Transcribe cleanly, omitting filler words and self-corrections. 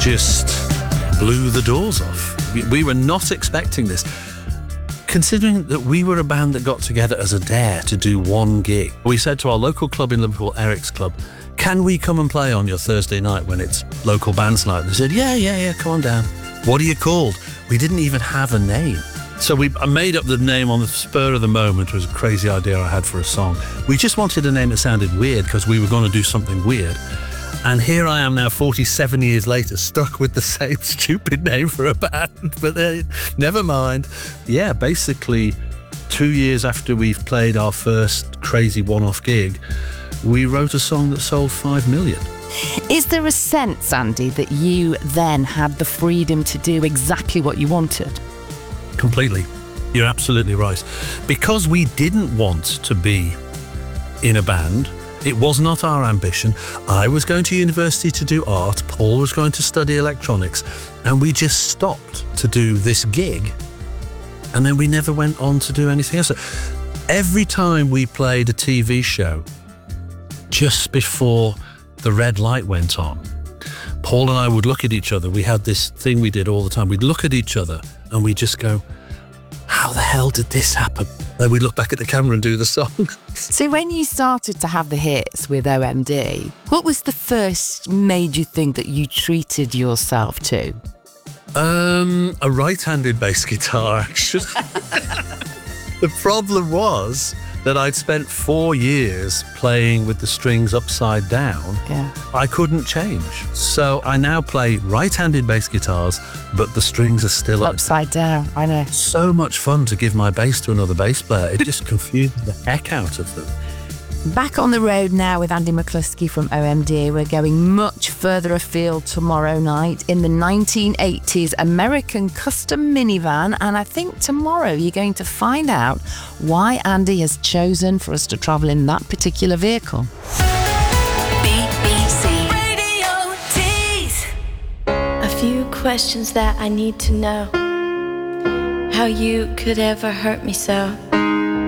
just blew the doors off. We were not expecting this. Considering that we were a band that got together as a dare to do one gig, we said to our local club in Liverpool, Eric's Club, can we come and play on your Thursday night when it's local bands night? They said, yeah, come on down. What are you called? We didn't even have a name. So I made up the name on the spur of the moment. It was a crazy idea I had for a song. We just wanted a name that sounded weird because we were going to do something weird. And here I am now, 47 years later, stuck with the same stupid name for a band. But never mind. Yeah, basically 2 years after we've played our first crazy one-off gig, we wrote a song that sold 5 million. Is there a sense, Andy, that you then had the freedom to do exactly what you wanted? Completely. You're absolutely right. Because we didn't want to be in a band, it was not our ambition. I was going to university to do art, Paul was going to study electronics, and we just stopped to do this gig, and then we never went on to do anything else. Every time we played a TV show, just before the red light went on, Paul and I would look at each other. We had this thing we did all the time. We'd look at each other and we'd just go, how the hell did this happen? Then we'd look back at the camera and do the song. So when you started to have the hits with OMD, what was the first major thing that you treated yourself to? A right-handed bass guitar, actually. The problem was that I'd spent 4 years playing with the strings upside down. Yeah. I couldn't change. So I now play right-handed bass guitars, but the strings are still Upside down, I know. So much fun to give my bass to another bass player. It just confused the heck out of them. Back on the road now with Andy McCluskey from OMD. We're going much further afield tomorrow night in the 1980s American custom minivan, and I think tomorrow you're going to find out why Andy has chosen for us to travel in that particular vehicle. BBC Radio Tees. A few questions that I need to know. How you could ever hurt me so.